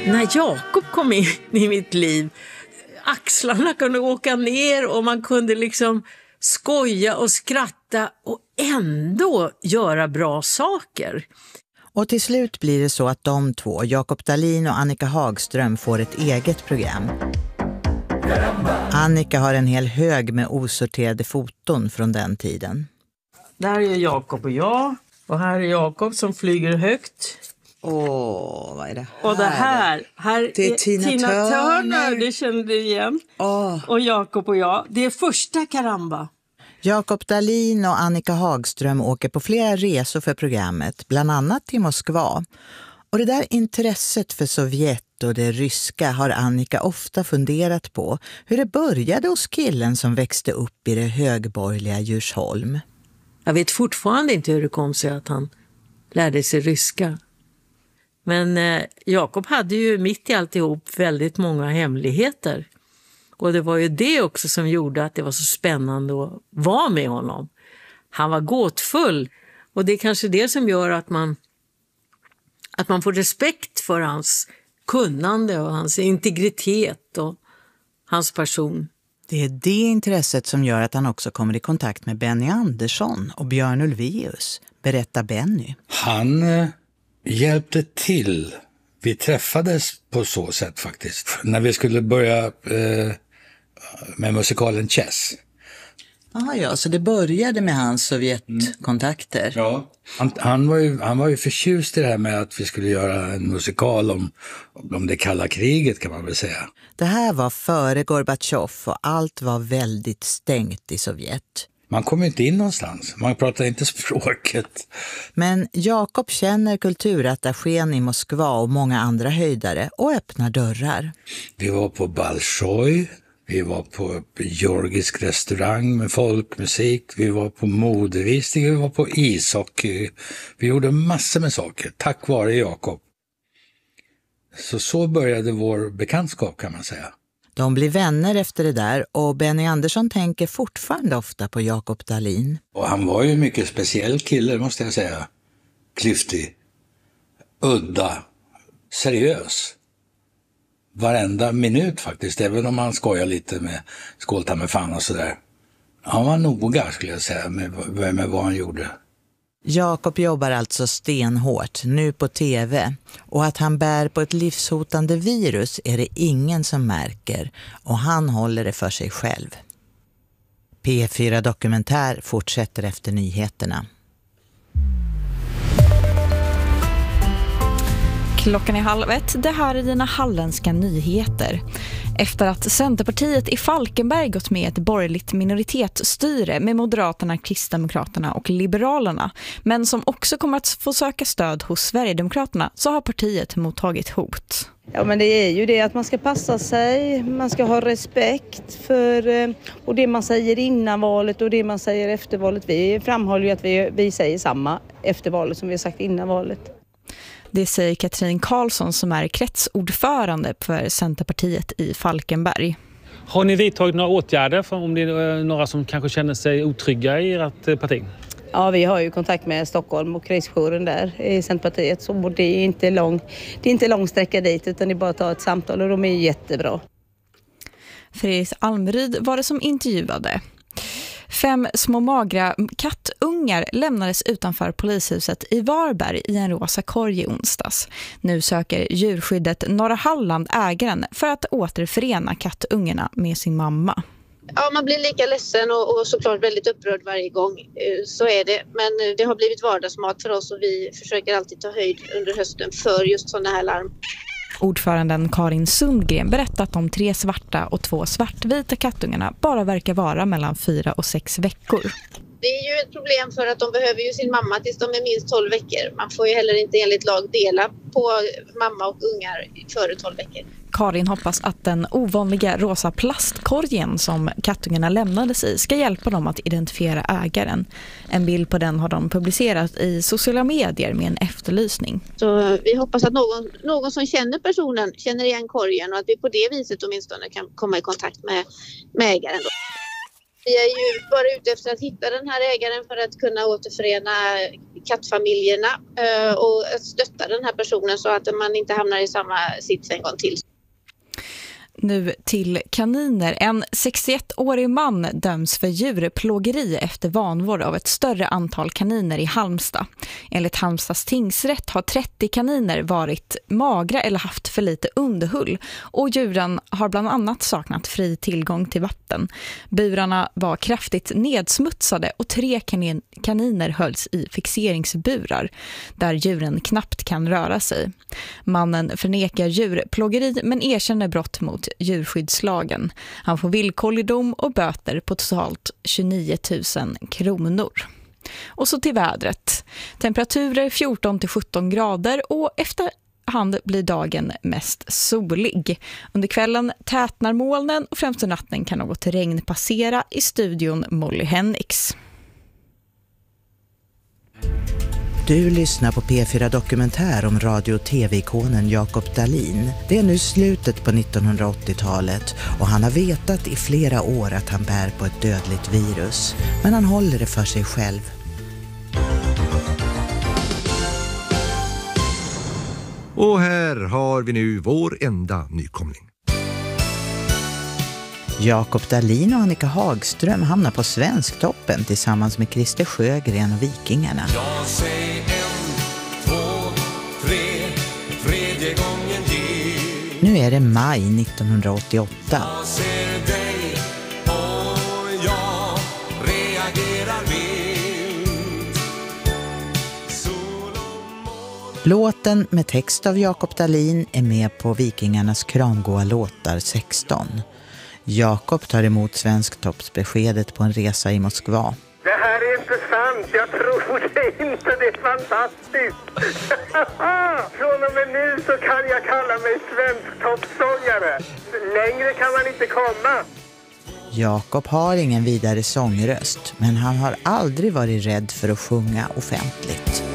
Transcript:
När Jakob kom in i mitt liv, axlarna kunde åka ner och man kunde liksom skoja och skratta och ändå göra bra saker. Och till slut blir det så att de två, Jakob Dahlin och Annika Hagström, får ett eget program. Annika har en hel hög med osorterade foton från den tiden. Där är Jakob och jag. Och här är Jakob som flyger högt. Vad är det här? Och det här det är Tina Turner. Det känner du igen. Och Jakob och jag. Det är första Karamba. Jakob Dahlin och Annika Hagström åker på flera resor för programmet, bland annat till Moskva. Och det där intresset för Sovjet och det ryska har Annika ofta funderat på. Hur det började hos killen som växte upp i det högborgerliga Djursholm. Jag vet fortfarande inte hur det kom sig att han lärde sig ryska. Men Jakob hade ju mitt i alltihop väldigt många hemligheter. Och det var ju det också som gjorde att det var så spännande att vara med honom. Han var gåtfull. Och det är kanske det som gör att man får respekt för hans kunnande och hans integritet och hans person. Det är det intresset som gör att han också kommer i kontakt med Benny Andersson och Björn Ulvaeus, berättar Benny. Han hjälpte till. Vi träffades på så sätt faktiskt. När vi skulle börja med musikalen Chess. Ja, så det började med hans Sovjetkontakter. Ja, han var ju förtjust i det här med att vi skulle göra en musikal om det kalla kriget, kan man väl säga. Det här var före Gorbatjov och allt var väldigt stängt i Sovjet. Man kom inte in någonstans, man pratar inte språket. Men Jakob känner kulturattachén i Moskva och många andra höjdare och öppnar dörrar. Vi var på Bolshoi. Vi var på georgisk restaurang med folkmusik. Vi var på modevisning. Vi var på ishockey. Vi gjorde massor med saker tack vare Jakob. Så började vår bekantskap, kan man säga. De blir vänner efter det där och Benny Andersson tänker fortfarande ofta på Jakob Dahlin. Och han var ju en mycket speciell kille, måste jag säga. Klyftig, udda, seriös. Varenda minut faktiskt, även om han skojar lite med skålta med fan och sådär. Han var noga, skulle jag säga, med vad han gjorde. Jakob jobbar alltså stenhårt, nu på tv. Och att han bär på ett livshotande virus är det ingen som märker. Och han håller det för sig själv. P4 Dokumentär fortsätter efter nyheterna. Klockan är 12:30. Det här är dina halländska nyheter. Efter att Centerpartiet i Falkenberg gått med ett borgerligt minoritetsstyre med Moderaterna, Kristdemokraterna och Liberalerna, men som också kommer att få söka stöd hos Sverigedemokraterna, så har partiet mottagit hot. Ja, men det är ju det att man ska passa sig, man ska ha respekt för och det man säger innan valet och det man säger efter valet. Vi framhåller ju att vi säger samma efter valet som vi har sagt innan valet. Det säger Katrin Karlsson som är kretsordförande för Centerpartiet i Falkenberg. Har ni vidtagit några åtgärder om det är några som kanske känner sig otrygga i ert parti? Ja, vi har ju kontakt med Stockholm och krisjouren där i Centerpartiet. Så det är inte lång sträcka dit, utan det är bara att ta ett samtal och de är jättebra. Fredrik Almryd var det som intervjuade. 5 små magra kattungar lämnades utanför polishuset i Varberg i en rosa korg i onsdags. Nu söker djurskyddet Norra Halland ägaren för att återförena kattungarna med sin mamma. Ja, man blir lika ledsen och såklart väldigt upprörd varje gång. Så är det. Men det har blivit vardagsmat för oss och vi försöker alltid ta höjd under hösten för just sådana här larm. Ordföranden Karin Sundgren berättat om 3 svarta och 2 svartvita kattungarna bara verkar vara mellan 4 och 6 veckor. Det är ju ett problem för att de behöver ju sin mamma tills de är minst 12 veckor. Man får ju heller inte enligt lag dela på mamma och ungar före 12 veckor. Karin hoppas att den ovanliga rosa plastkorgen som kattungarna lämnades i ska hjälpa dem att identifiera ägaren. En bild på den har de publicerat i sociala medier med en efterlysning. Så vi hoppas att någon som känner personen känner igen korgen och att vi på det viset åtminstone kan komma i kontakt med ägaren då. Vi är ju bara ute efter att hitta den här ägaren för att kunna återförena kattfamiljerna och stötta den här personen så att man inte hamnar i samma sits en gång till. Nu till kaniner. En 61-årig man döms för djurplågeri efter vanvård av ett större antal kaniner i Halmstad. Enligt Halmstads tingsrätt har 30 kaniner varit magra eller haft för lite underhull och djuren har bland annat saknat fri tillgång till vatten. Burarna var kraftigt nedsmutsade och 3 kaniner hölls i fixeringsburar där djuren knappt kan röra sig. Mannen förnekar djurplågeri men erkänner brott mot djurskyddslagen. Han får villkorlig dom och böter på totalt 29 000 kronor. Och så till vädret. Temperaturer 14-17 grader och efter hand blir dagen mest solig. Under kvällen tätnar molnen och främst under natten kan något regn passera. I studion Molly Henriks. Du lyssnar på P4 Dokumentär om radio- och tv-ikonen Jakob Dahlin. Det är nu slutet på 1980-talet och han har vetat i flera år att han bär på ett dödligt virus. Men han håller det för sig själv. Och här har vi nu vår enda nykomling. Jakob Dahlin och Annika Hagström hamnar på Svensktoppen tillsammans med Christer Sjögren och Vikingarna. Jag säger 1, 2, 3, tredje gången gill. Nu är det maj 1988. Jag ser dig och jag reagerar vilt. Låten med text av Jakob Dahlin är med på Vikingarnas kramgoa låtar 16. Jakob tar emot Svensktoppsbeskedet på en resa i Moskva. Det här är inte sant, jag tror det inte, det är fantastiskt. Från och med nu så kan jag kalla mig svensktoppsångare. Längre kan man inte komma. Jakob har ingen vidare sångröst, men han har aldrig varit rädd för att sjunga offentligt.